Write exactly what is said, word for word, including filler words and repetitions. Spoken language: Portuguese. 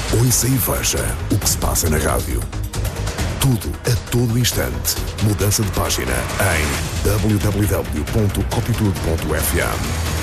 Ouça e veja o que se passa na rádio. Tudo a todo instante. Mudança de página em w w w ponto copitude ponto f m.